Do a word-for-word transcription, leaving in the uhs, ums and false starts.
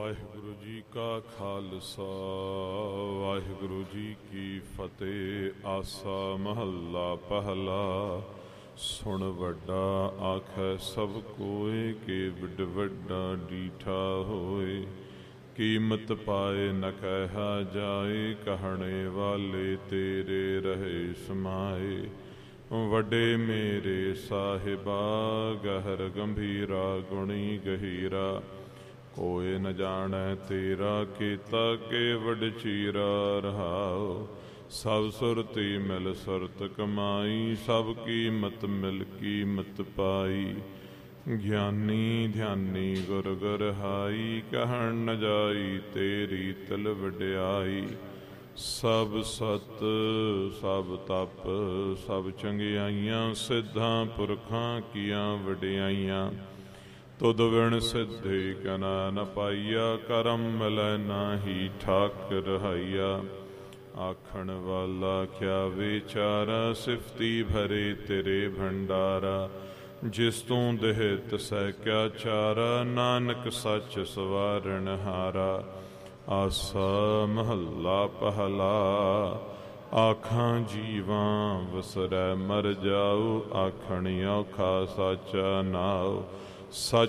ਵਾਹਿਗੁਰੂ ਜੀ ਕਾ ਖਾਲਸਾ ਵਾਹਿਗੁਰੂ ਜੀ ਕੀ ਫਤਿਹ। ਆਸਾ ਮਹੱਲਾ ਪਹਿਲਾ। ਸੁਣ ਵੱਡਾ ਆਖੈ ਸਭ ਕੋਇ, ਕੇ ਵੱਡ ਵੱਡਾ ਡੀਠਾ ਹੋਏ। ਕੀਮਤ ਪਾਏ ਨ ਕਹਿਆ ਜਾਏ, ਕਹਿਣੇ ਵਾਲੇ ਤੇਰੇ ਰਹੇ ਸਮਾਏ। ਵੱਡੇ ਮੇਰੇ ਸਾਹਿਬਾ, ਗਹਿਰ ਗੰਭੀਰਾ ਗੁਣੀ ਗਹੀਰਾ। ਕੋਇ ਨ ਜਾਣੈ ਤੇਰਾ, ਕੀਤਾ ਕੇ ਵੱਡ ਚੀਰਾ ਰਹਾਉ। ਸਭ ਸੁਰਤੀ ਮਿਲ ਸੁਰਤ ਕਮਾਈ, ਸਭ ਕੀਮਤ ਮਿਲ ਕੀਮਤ ਪਾਈ। ਗਿਆਨੀ ਧਿਆਨੀ ਗੁਰ ਗੁਰ ਹਾਈ, ਕਹਿਣ ਨ ਜਾਈ ਤੇਰੀ ਤਿਲ ਵਡਿਆਈ। ਸਭ ਸਤ ਸਭ ਤਪ ਸਭ ਚੰਗਿਆਈਆਂ, ਸਿੱਧਾਂ ਪੁਰਖਾਂ ਕੀਆਂ ਵਡਿਆਈਆਂ। ਤੁਧ ਵਿਣ ਸਿੱਧੇ ਕਨਾ ਨ ਪਾਈਆ, ਕਰਮ ਮਿਲੈ ਨਾਹੀ ਠਾਕ ਰਹਾਈਆ। ਆਖਣ ਵਾਲਾ ਕਿਆ ਵਿਚਾਰਾ, ਸਿਫਤੀ ਭਰੇ ਤੇਰੇ ਭੰਡਾਰਾ। ਜਿਸ ਤੂੰ ਦੇਹ ਤਿਸੈ ਕਿਆ ਚਾਰਾ, ਨਾਨਕ ਸੱਚ ਸਵਾਰਣ ਹਾਰਾ। ਆਸਾ ਮਹੱਲਾ ਪਹਿਲਾ। ਆਖਾਂ ਜੀਵਾਂ ਵਸਰੈ ਮਰ ਜਾਉ, ਆਖਣ ਔਖਾ ਸਾਚਾ ਨਾਉ। ਸੱਚ